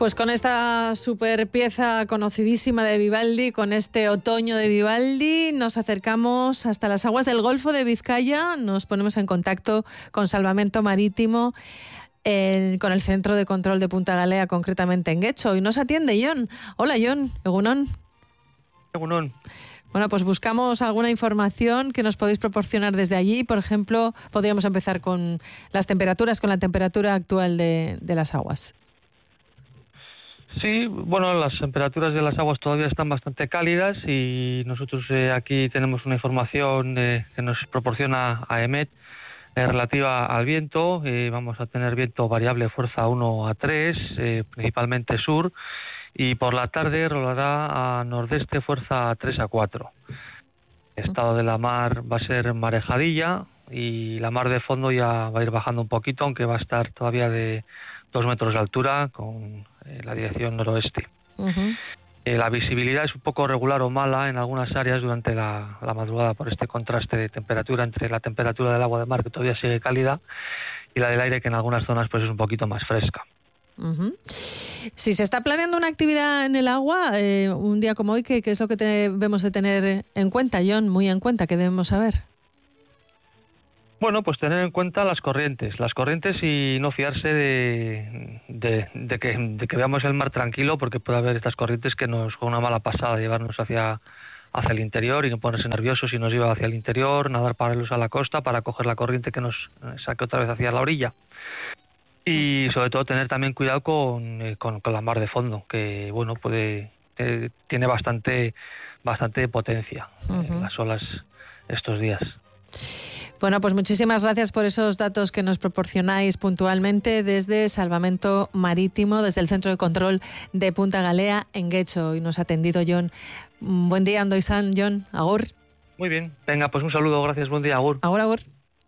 Pues con esta super pieza conocidísima de Vivaldi, con este otoño de Vivaldi, nos acercamos hasta las aguas del Golfo de Vizcaya, nos ponemos en contacto con Salvamento Marítimo, con el Centro de Control de Punta Galea, concretamente en Getxo, y nos atiende Jon. Hola Jon, egunon. Egunon. Bueno, pues buscamos alguna información que nos podéis proporcionar desde allí. Por ejemplo, podríamos empezar con las temperaturas, con la temperatura actual de las aguas. Sí, bueno, las temperaturas de las aguas todavía están bastante cálidas y nosotros aquí tenemos una información que nos proporciona AEMET relativa al viento. Vamos a tener viento variable fuerza 1 a 3, principalmente sur, y por la tarde rolará a nordeste fuerza 3 a 4. El estado de la mar va a ser marejadilla y la mar de fondo ya va a ir bajando un poquito, aunque va a estar todavía de 2 metros de altura con la dirección noroeste. Uh-huh. La visibilidad es un poco regular o mala en algunas áreas durante la madrugada por este contraste de temperatura entre la temperatura del agua de mar, que todavía sigue cálida, y la del aire, que en algunas zonas pues es un poquito más fresca. Uh-huh. Si se está planeando una actividad en el agua, un día como hoy, ¿qué es lo que debemos de tener en cuenta, Jon? Muy en cuenta, ¿qué debemos saber? Bueno, pues tener en cuenta las corrientes y no fiarse de que veamos el mar tranquilo, porque puede haber estas corrientes que nos juegan una mala pasada, llevarnos hacia el interior y no ponerse nerviosos y nos lleva hacia el interior, nadar paralelos a la costa para coger la corriente que nos saque otra vez hacia la orilla. Y sobre todo tener también cuidado con la mar de fondo, que bueno, tiene bastante potencia. Uh-huh. Las olas estos días. Bueno, pues muchísimas gracias por esos datos que nos proporcionáis puntualmente desde Salvamento Marítimo, desde el Centro de Control de Punta Galea en Getxo. Y nos ha atendido Jon. Buen día, Ando Izan, Jon. Agur. Muy bien. Venga, pues un saludo. Gracias. Buen día. Agur. Agur, agur.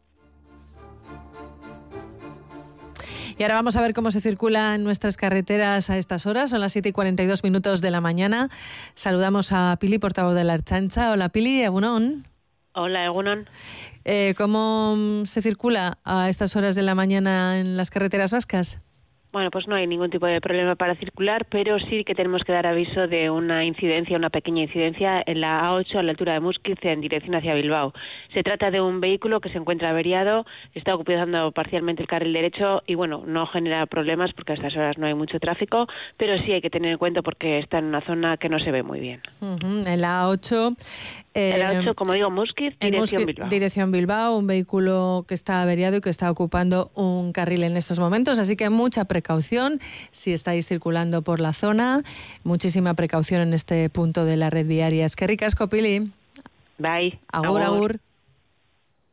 Y ahora vamos a ver cómo se circula en nuestras carreteras a estas horas. Son las 7:42 de la mañana. Saludamos a Pili, portavoz de la Ertzaintza. Hola, Pili. Egunon. Hola, egunon. ¿Cómo se circula a estas horas de la mañana en las carreteras vascas? Bueno, pues no hay ningún tipo de problema para circular, pero sí que tenemos que dar aviso de una pequeña incidencia en la A8 a la altura de Muskiz en dirección hacia Bilbao. Se trata de un vehículo que se encuentra averiado, está ocupando parcialmente el carril derecho y bueno, no genera problemas porque a estas horas no hay mucho tráfico, pero sí hay que tener en cuenta porque está en una zona que no se ve muy bien. Uh-huh. En la A8... En la 8, como digo, Muskiz, dirección Bilbao. Dirección Bilbao, un vehículo que está averiado y que está ocupando un carril en estos momentos, así que mucha precaución si estáis circulando por la zona, muchísima precaución en este punto de la red viaria. Eskerrik asko, Pili. Bye. Agur, agur.